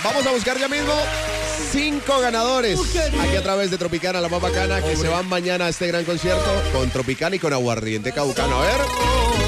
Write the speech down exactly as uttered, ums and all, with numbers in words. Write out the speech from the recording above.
Vamos a buscar ya mismo cinco ganadores aquí a través de Tropicana, la más bacana, que se van mañana a este gran concierto con Tropicana y con Aguardiente Caucano. A ver.